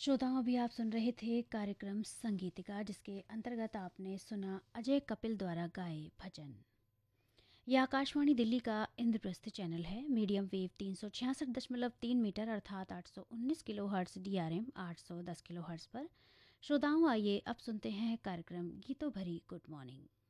श्रोताओं, अभी आप सुन रहे थे कार्यक्रम संगीतिका, जिसके अंतर्गत आपने सुना अजय कपिल द्वारा गाए भजन। यह आकाशवाणी दिल्ली का इंद्रप्रस्थ चैनल है। मीडियम वेव 366.3 मीटर अर्थात 819 kilo hertz, DRM 810 kilo hertz पर। श्रोताओं, आइए अब सुनते हैं कार्यक्रम गीतों भरी गुड मॉर्निंग।